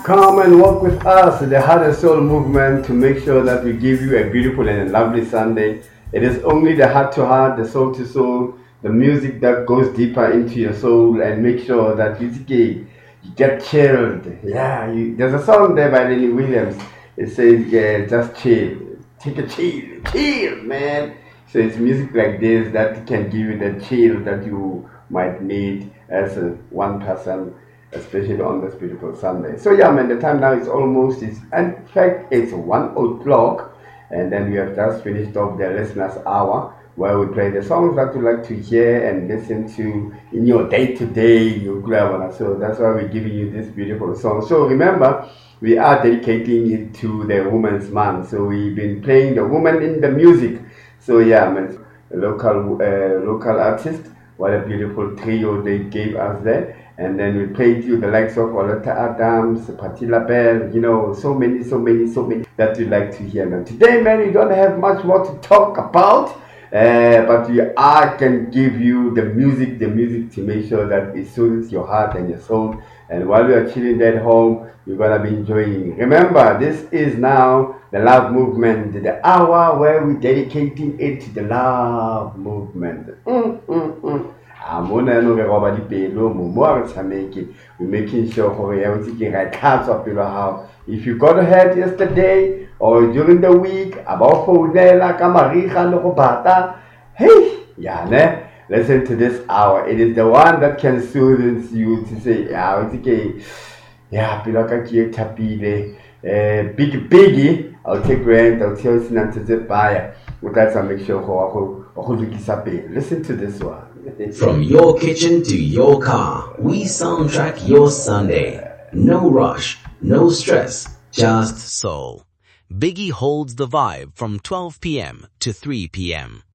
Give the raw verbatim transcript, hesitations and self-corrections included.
Come and walk with us in the Heart and Soul movement to make sure that we give you a beautiful and a lovely Sunday. It is only the heart to heart, the soul to soul, the music that goes deeper into your soul and make sure that you, you get chilled. Yeah, you, there's a song there by Lenny Williams. It says, yeah, just chill. Take a chill. Chill, man. So it's music like this that can give you the chill that you might need as a one person, especially on this beautiful Sunday. So yeah, man, the time now is almost, it's, in fact, it's one o'clock, and then we have just finished off the listeners' hour, where we play the songs that you like to hear and listen to in your day-to-day, you grab. So that's why we're giving you this beautiful song. So remember, we are dedicating it to the Women's Month. So we've been playing the woman in the music. So yeah, man, local uh, local artist, what a beautiful trio they gave us there. And then we played you the likes of Oleta Adams, Patti LaBelle, you know, so many, so many, so many that you like to hear. And today, man, we don't have much more to talk about, uh, but we I can give you the music, the music to make sure that it soothes your heart and your soul. And while you are chilling at home, you're gonna be enjoying. Remember, this is now the love movement, the hour where we're dedicating it to the love movement. Mm, mm, mm. Amona no re roba dipelo mo mo re tshameke, we making sure gore ya ntse ke right cards of pelo how. If you got ahead yesterday or during the week about founela ka mariga le go bata, hey, yeah, ne, listen to this hour. It is the one that can soothe you to say, yeah, it's okay. Yeah, pelo ka ke tapile. Uh, big biggie, I'll take rent, I'll tell you not to zip buy. We got to make sure go go listen to this one. From your kitchen to your car, we soundtrack your Sunday. No rush, no stress, just soul. Biggie holds the vibe from twelve p.m. to three p.m.